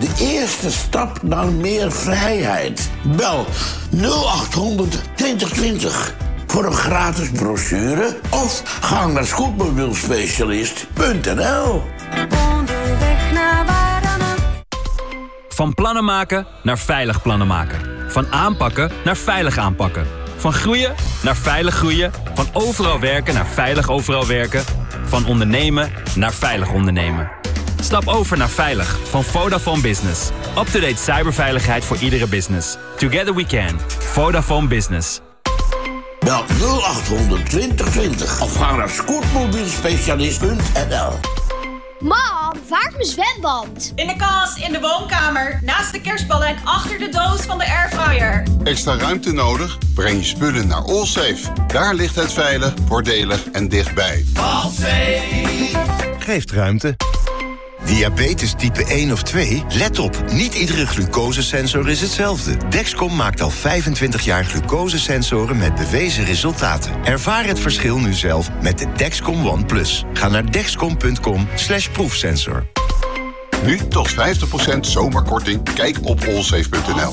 De eerste stap naar meer vrijheid. Bel 0800 2020 voor een gratis brochure of ga naar scootmobielspecialist.nl. Onderweg naar waar dan ook. Van plannen maken naar veilig plannen maken. Van aanpakken naar veilig aanpakken. Van groeien naar veilig groeien. Van overal werken naar veilig overal werken. Van ondernemen naar veilig ondernemen. Stap over naar Veilig van Vodafone Business. Up-to-date cyberveiligheid voor iedere business. Together we can. Vodafone Business. Bel 0800 2020 of ga naar scootmobielspecialist.nl. Mam, waar is mijn zwemband? In de kast, in de woonkamer, naast de kerstballen en achter de doos van de airfryer. Extra ruimte nodig? Breng je spullen naar Allsafe. Daar ligt het veilig, voordelig en dichtbij. Allsafe geeft ruimte. Diabetes type 1 of 2? Let op, niet iedere glucosesensor is hetzelfde. Dexcom maakt al 25 jaar glucosesensoren met bewezen resultaten. Ervaar het verschil nu zelf met de Dexcom One Plus. Ga naar dexcom.com/proefsensor. Nu tot 50% zomerkorting. Kijk op allsafe.nl.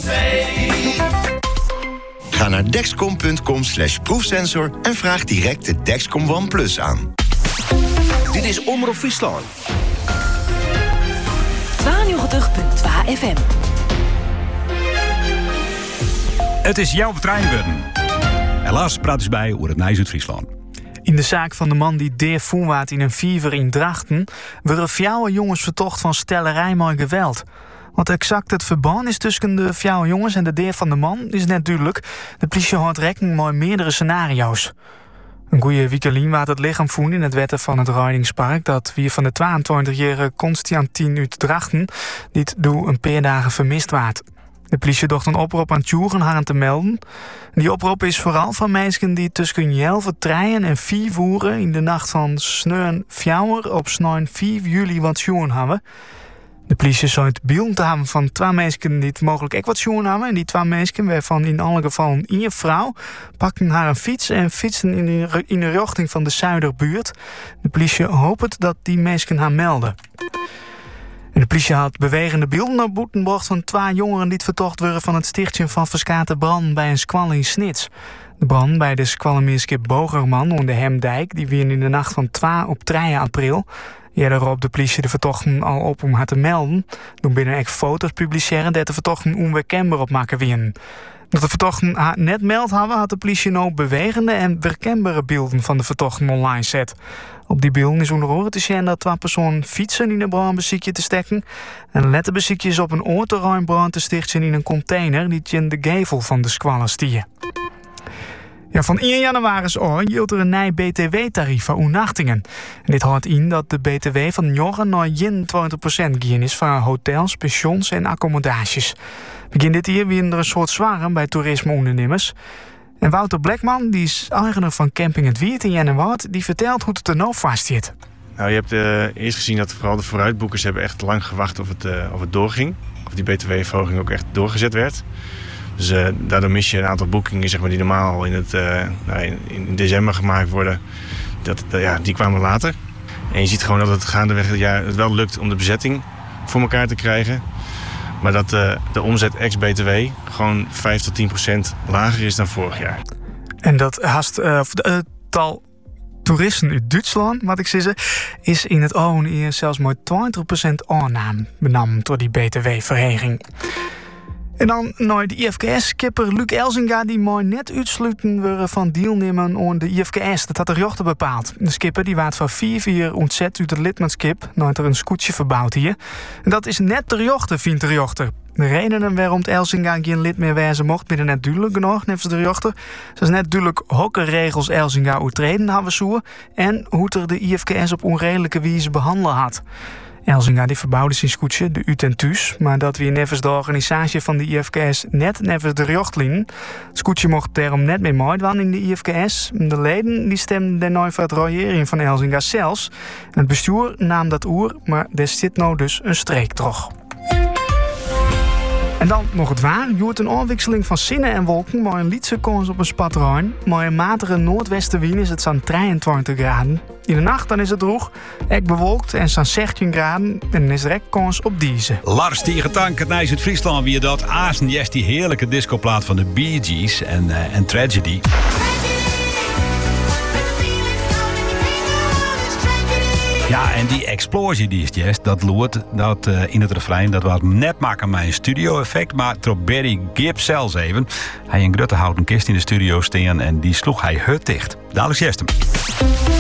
Ga naar dexcom.com/proefsensor en vraag direct de Dexcom One Plus aan. Dit is Omroep Friesland. 92.2 FM. Het is jouw trein worden. Helaas praat eens bij hoe het Nijs uit Friesland. In de zaak van de man die deer voerwaard in een viever in Drachten werden 4 jongens vertocht van stellerij met geweld. Wat exact het verband is tussen de 4 jongens en de deer van de man is net duidelijk. De politie houdt rekening met meerdere scenario's. Een goeie weekelien waar het lichaam voelde in het wetten van het Ruidingspark dat wie van de 22-jarige Constantin uit Drachten dit door een paar dagen vermist waard. De politie docht een oproep aan Tjoeren haar te melden. Die oproep is vooral van mensen die tussen 11, 3 en 4 voeren in de nacht van sneun 4 op sneun 4 juli wat sjoen hebben. De politie zou het beeld te hebben van 2 mensen die het mogelijk ook wat sjoen hebben. En die 2 mensen, waarvan in alle gevallen 1 vrouw, pakten haar een fiets en fietsten in de richting van de Zuiderbuurt. De politie hoopt dat die mensen haar melden. En de politie had bewegende beelden naar boeten gebracht van 2 jongeren die vertocht worden van het stichtje van verskate brand bij een squal in Snits. De brand bij de squallenmeerskip Bogerman onder de Hemdijk, die weer in de nacht van 2 op 3 april. Eerder roept de politie de vertochten al op om haar te melden. Doen binnen ook foto's publiceren dat de vertochten onherkenbaar op maken winnen. Dat de vertochten haar net meld hadden, had de politie nou bewegende en herkenbare beelden van de vertochten online zet. Op die beelden is onder oren te zien dat 2 personen fietsen in een brandbeziekje te stekken. En letterbeziekjes op een oorterruim brand te stichten in een container die in de gevel van de squallen stier. Ja, van 1 januari hield er een nieuw BTW-tarief voor overnachtingen. En dit houdt in dat de BTW van 9 naar 21% gaan is voor hotels, pensions en accommodaties. Begin dit jaar weer er een soort zwarm bij toerismeondernemers. En Wouter Blackman, die is eigenaar van Camping Het Wiert in Jennewaard, die vertelt hoe het er nou vast zit. Nou, je hebt eerst gezien dat vooral de vooruitboekers hebben echt lang gewacht of het doorging. Of die BTW-verhoging ook echt doorgezet werd. Dus daardoor mis je een aantal boekingen zeg maar, die normaal in december gemaakt worden. Die kwamen later. En je ziet gewoon dat het gaandeweg het jaar het wel lukt om de bezetting voor elkaar te krijgen. Maar dat de omzet ex-BTW gewoon 5-10% lager is dan vorig jaar. En dat haast het tal toeristen uit Duitsland, wat ik zei, is in het ogen zelfs maar 20% aanname benam door die BTW-verhoging. En dan naar de IFKS-skipper Luc Elzinga, die mooi net uitsluiten worden van deelnemen aan de IFKS. Dat had de rechter bepaald. De skipper die waard van 4 ontzet uit het lidmaatschap, nadat er een scootje verbouwd hier. En dat is net de rechter, vindt de rechter. De redenen waarom Elzinga geen lid meer wezen mocht, binnen net duidelijk genoeg, nevens de rechter. Ze is net duidelijk welke regels Elzinga uitreden hebben zoeken en hoe er de IFKS op onredelijke wijze behandeld had. Elzinga die verbouwde zijn scootje, de Utentus, maar dat weer nevens de organisatie van de IFKS net nevens de richtlijn. Het scootje mocht daarom net meer meedoen in de IFKS. De leden die stemden daarna voor het royeren van Elzinga zelfs. En het bestuur nam dat oer, maar er zit nou dus een streek toch. En dan nog het waar. Je hoort een afwisseling van zinnen en wolken, maar een lietse kans op een spatruin. Maar een matige noordwestenwind is het zo'n 23 graden. In de nacht dan is het droog, ek bewolkt en zo'n 16 graden. En dan is er ook kans op deze. Lars Tiegetank, het Nijs uit Friesland, wie dat Azen jest die heerlijke discoplaat van de Bee Gees en Tragedy. Ja, en die explosie die is jest, dat loert dat in het refrein, dat was net maken met een studio-effect, maar trop Barry Gibb zelfs even. Hij een grote houten kist in de studio staan en die sloeg hij het dicht. Dadelijk jest hem.